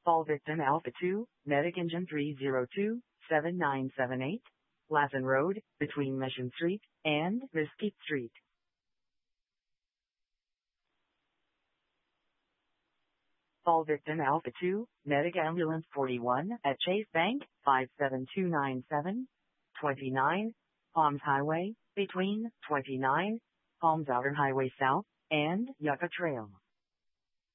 Fall victim Alpha 2, Medic Engine 302-7978, Lassen Road, between Mission Street and Mesquite Street. Fall victim Alpha 2, Medic Ambulance 41 at Chase Bank, 57297, 29, Palms Highway, between 29, Palms Outer Highway South, and Yucca Trail.